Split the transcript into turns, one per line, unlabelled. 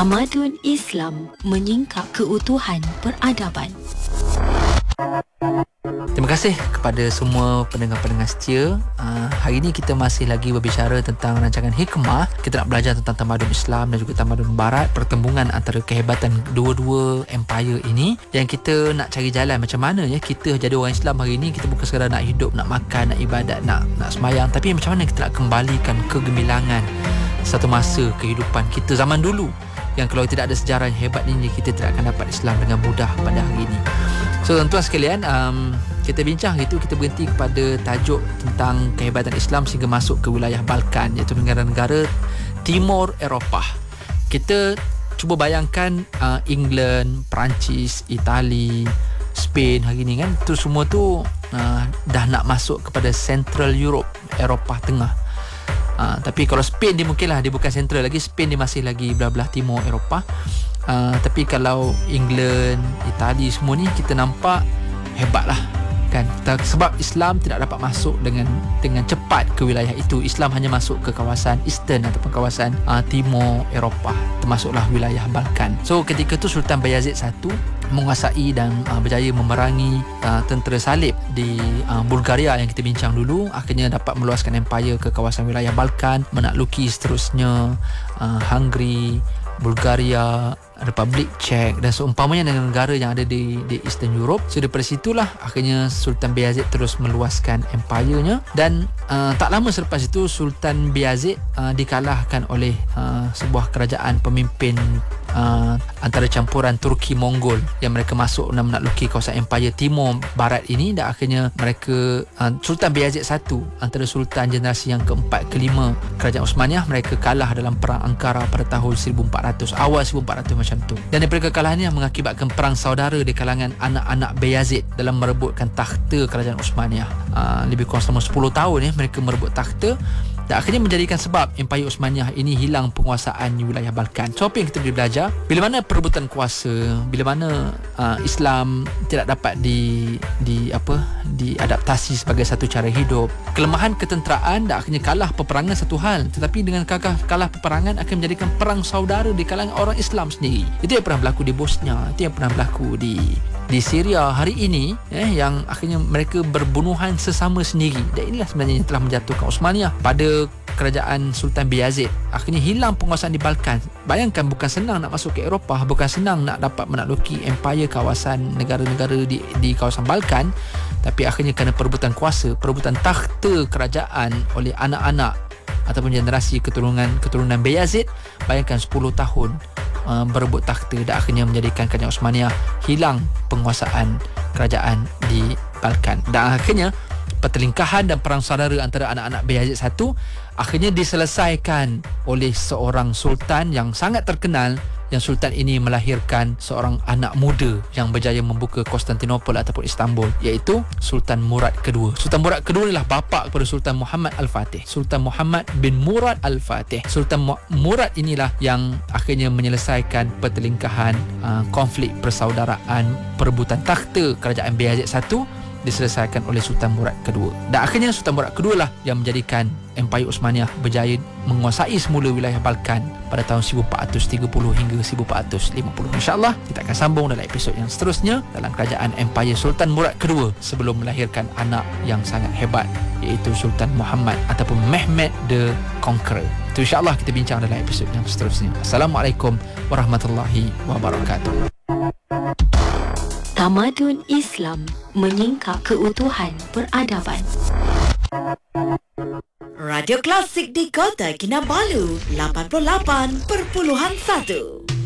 Tamadun Islam menyingkap keutuhan peradaban.
Terima kasih kepada semua pendengar-pendengar setia. Hari ini kita masih lagi berbicara tentang rancangan Hikmah. Kita nak belajar tentang tamadun Islam dan juga tamadun Barat, pertembungan antara kehebatan dua-dua empire ini, yang kita nak cari jalan macam mana ya kita jadi orang Islam hari ini. Kita bukan sekadar nak hidup, nak makan, nak ibadat, nak semayang, tapi macam mana kita nak kembalikan kegemilangan satu masa kehidupan kita zaman dulu, yang kalau tidak ada sejarah yang hebat ini, kita tidak akan dapat Islam dengan mudah pada hari ini. So tuan-tuan sekalian, kita bincang itu, kita berhenti kepada tajuk tentang kehebatan Islam sehingga masuk ke wilayah Balkan, iaitu negara-negara Timur Eropah. Kita cuba bayangkan England, Perancis, Itali, Spain hari ni kan, tu semua tu dah nak masuk kepada Central Europe, Eropah Tengah. Tapi kalau Spain dia mungkinlah dia bukan Central lagi, Spain dia masih lagi belah-belah Timur Eropah. Tapi kalau England, Itali semua ni kita nampak hebatlah kan, sebab Islam tidak dapat masuk dengan cepat ke wilayah itu. Islam hanya masuk ke kawasan Eastern ataupun kawasan Timur Eropah, termasuklah wilayah Balkan. So ketika tu Sultan Bayazid I menguasai dan berjaya memerangi tentera salib di Bulgaria yang kita bincang dulu. Akhirnya dapat meluaskan empire ke kawasan wilayah Balkan, menakluki seterusnya Hungary, Bulgaria, Republik Czech dan seumpamanya dengan negara yang ada di Eastern Europe. So daripada situlah akhirnya Sultan Bayazid terus meluaskan empire-nya, dan tak lama selepas itu Sultan Bayazid dikalahkan oleh sebuah kerajaan pemimpin antara campuran Turki Mongol yang mereka masuk dan menakluki kawasan empire Timur Barat ini. Dan akhirnya mereka Sultan Bayazid I, antara sultan generasi yang keempat kelima kerajaan Osmaniyah, mereka kalah dalam perang Ankara pada tahun 1400, awal 1400 macam tu. Dan daripada kekalahan ini mengakibatkan perang saudara di kalangan anak-anak Bayazid dalam merebutkan takhta kerajaan Osmaniyah. Lebih kurang selama 10 tahun mereka merebut takhta, dan akhirnya menjadikan sebab Empayar Osmaniyah ini hilang penguasaan di wilayah Balkan. So apa yang kita boleh belajar? Bila mana perebutan kuasa, bila mana Islam tidak dapat diadaptasi sebagai satu cara hidup, kelemahan ketenteraan dan akhirnya kalah peperangan satu hal, tetapi dengan kalah peperangan akan menjadikan perang saudara di kalangan orang Islam sendiri. Itu yang pernah berlaku di Bosnia, itu yang pernah berlaku di Syria hari ini, yang akhirnya mereka berbunuhan sesama sendiri. Dan inilah sebenarnya yang telah menjatuhkan Osmaniyah pada kerajaan Sultan Bayazid. Akhirnya hilang penguasaan di Balkan. Bayangkan, bukan senang nak masuk ke Eropah, bukan senang nak dapat menakluki empire kawasan negara-negara di kawasan Balkan, tapi akhirnya kerana perebutan kuasa, perebutan takhta kerajaan oleh anak-anak ataupun generasi keturunan Bayazid, bayangkan 10 tahun berebut takhta, dan akhirnya menjadikan kerajaan Osmaniyah hilang penguasaan kerajaan di Balkan. Dan akhirnya pertelingkahan dan perang saudara antara anak-anak Bayazid I akhirnya diselesaikan oleh seorang sultan yang sangat terkenal, yang sultan ini melahirkan seorang anak muda yang berjaya membuka Konstantinopel ataupun Istanbul, iaitu Sultan Murad kedua. Sultan Murad kedua adalah bapa kepada Sultan Muhammad Al-Fatih, Sultan Muhammad bin Murad Al-Fatih. Sultan Murad inilah yang akhirnya menyelesaikan pertelingkahan, konflik persaudaraan, perebutan takhta kerajaan Bayazid I diselesaikan oleh Sultan Murad kedua. Dan akhirnya Sultan Murad kedua lah yang menjadikan Empayar Osmaniyah berjaya menguasai semula wilayah Balkan pada tahun 1430 hingga 1450. InsyaAllah kita akan sambung dalam episod yang seterusnya dalam kerajaan Empayar Sultan Murad kedua sebelum melahirkan anak yang sangat hebat, iaitu Sultan Muhammad ataupun Mehmed the Conqueror. Itu insyaAllah kita bincang dalam episod yang seterusnya. Assalamualaikum warahmatullahi wabarakatuh.
Tamadun Islam menyingkap keutuhan peradaban.
Radio Klasik di Kota Kinabalu 88.1